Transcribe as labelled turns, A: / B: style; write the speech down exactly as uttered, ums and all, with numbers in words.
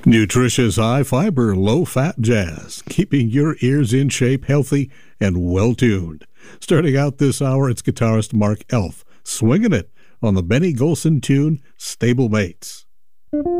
A: Nutritious, high-fiber, low-fat jazz, keeping your ears in shape, healthy, and well-tuned. Starting out this hour, it's guitarist Mark Elf, swinging it on the Benny Golson tune, Stablemates.